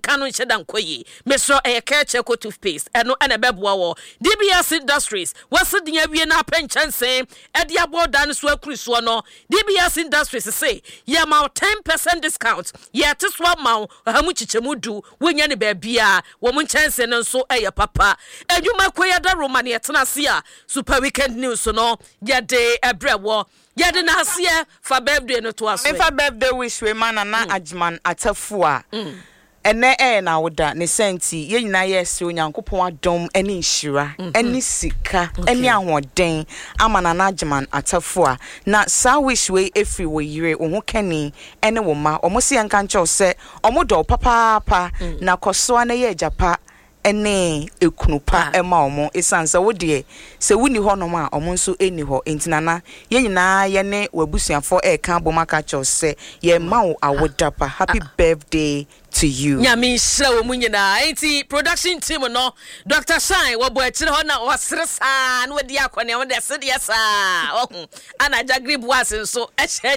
kanu nhyeda nkoyi mesro eyekeche ko toothpaste eno ene beboa wo DBS Industries wasedinya wie na penchanse ede aboda no so akuriso no DBS Industries say ye ma 10% discount ye teswa ma hamu chichemudu wonya ne ba bia wo mu nchanse no so eye papa adwuma koyada Roman ye tena se a super weekend news no ye de ebrewo ye de na ase fa birthday no to aso fa birthday wish we man na Ajman Atafua ene na woda ne senti ye nyina yes onyankopon adom ene nhira ene sika ene ahoden amana na Ajman Atafua na sa wish we efri wo yire wo kani ene wo ma omo se yanka nche se omo do papa na koso na ye japa ene ekunupa ema omo esansa wo de se wuni ho no ma omo nso eni ho entinana ye nyina ye ne wabusuafo e kan bomaka chose ye ma wo awodapa happy birthday to you nyame hira wo munyina enti production team no Dr. Shine wo bo akire ho na wasresa na wadi akone wo de se de sa ana jagribu asenso